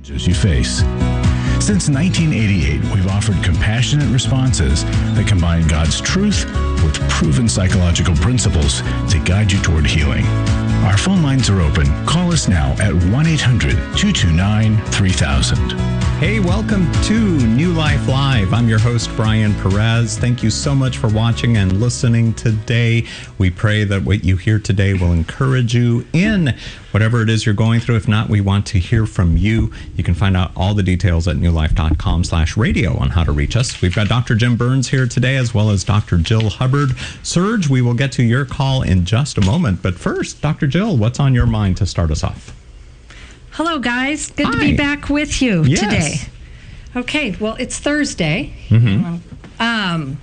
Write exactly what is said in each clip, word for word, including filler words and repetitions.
you face. Since nineteen eighty-eight, we've offered compassionate responses that combine God's truth with proven psychological principles to guide you toward healing. Our phone lines are open. Call us now at one eight hundred two two nine three thousand. Hey, welcome to New Life Live. I'm your host, Brian Perez. Thank you so much for watching and listening today. We pray that what you hear today will encourage you in whatever it is you're going through. If not, we want to hear from you. You can find out all the details at newlife.com slash radio on how to reach us. We've got Doctor Jim Burns here today, as well as Doctor Jill Hubbard. Serge, we will get to your call in just a moment. But first, Doctor Jill, what's on your mind to start us off? Hello, guys. Good Hi. to be back with you Yes. today. Okay, well, it's Thursday. Mm-hmm. Um,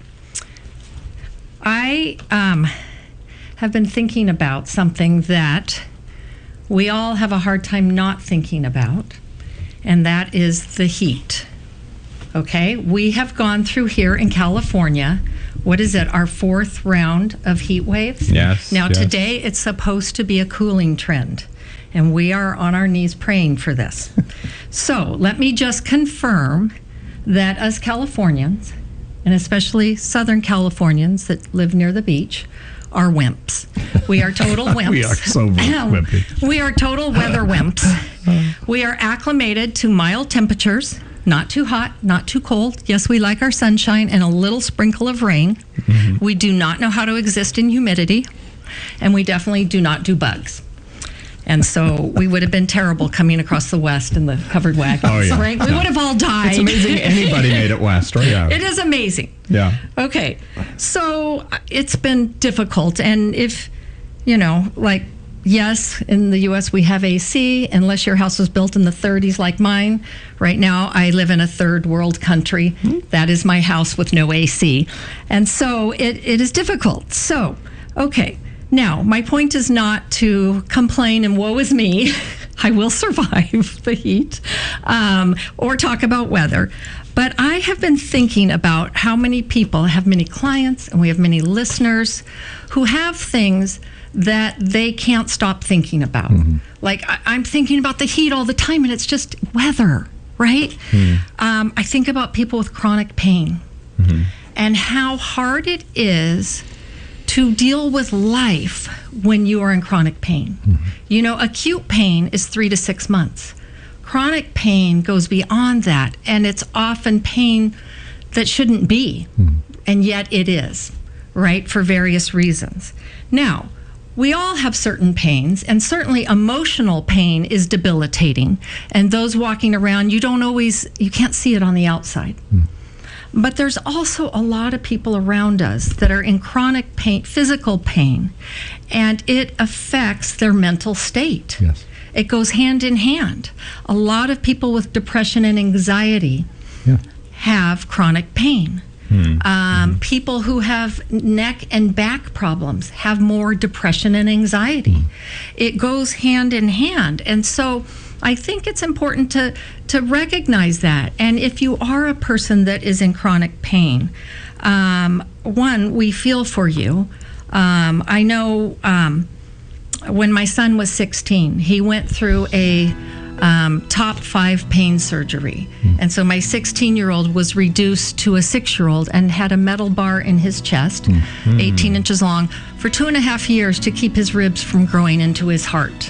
I um, have been thinking about something that we all have a hard time not thinking about, and that is the heat. Okay, we have gone through here in California, what is it, our fourth round of heat waves? Yes. Now, yes. today it's supposed to be a cooling trend, and we are on our knees praying for this. So let me just confirm that us Californians, and especially Southern Californians that live near the beach, are wimps. We are total wimps. We are so wimpy. We are total weather wimps. We are acclimated to mild temperatures, not too hot, not too cold. Yes, we like our sunshine and a little sprinkle of rain. Mm-hmm. We do not know how to exist in humidity, and we definitely do not do bugs. And so we would have been terrible coming across the West in the covered wagons, oh, yeah. right? We yeah. would have all died. It's amazing anybody made it west, right? Yeah. It is amazing. Yeah. Okay. So it's been difficult. And if, you know, like, yes, in the U S we have A C, unless your house was built in the thirties like mine. Right now, I live in a third world country. Mm-hmm. That is my house with no A C. And so it, it is difficult. So, okay. Now, my point is not to complain and woe is me. I will survive the heat, um, or talk about weather. But I have been thinking about how many people have many clients, and we have many listeners who have things that they can't stop thinking about. Mm-hmm. Like, I- I'm thinking about the heat all the time, and it's just weather, right? Mm-hmm. Um, I think about people with chronic pain, mm-hmm. and how hard it is to deal with life when you are in chronic pain. Mm-hmm. You know, acute pain is three to six months. Chronic pain goes beyond that, and it's often pain that shouldn't be, mm-hmm. and yet it is, right, for various reasons. Now, we all have certain pains, and certainly emotional pain is debilitating, and those walking around, you don't always, you can't see it on the outside. Mm-hmm. But there's also a lot of people around us that are in chronic pain, physical pain, and it affects their mental state. Yes. It goes hand in hand. A lot of people with depression and anxiety yeah. have chronic pain. Mm. Um, mm. People who have neck and back problems have more depression and anxiety. Mm. It goes hand in hand. And so I think it's important to, to recognize that. And if you are a person that is in chronic pain, um, one, we feel for you. Um, I know um, when my son was sixteen, he went through a um, top five pain surgery. Mm. And so my sixteen-year-old was reduced to a six-year-old and had a metal bar in his chest, mm. eighteen inches long, for two and a half years to keep his ribs from growing into his heart.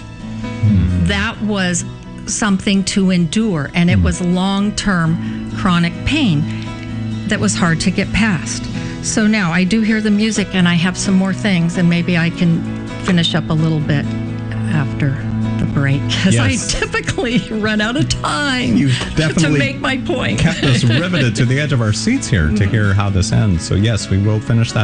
Mm. That was something to endure, and it mm. was long-term chronic pain that was hard to get past. So now I do hear the music, and I have some more things, and maybe I can finish up a little bit after the break, because yes. I typically run out of time you definitely to make my point. Kept us riveted to the edge of our seats here to hear how this ends. So yes, we will finish that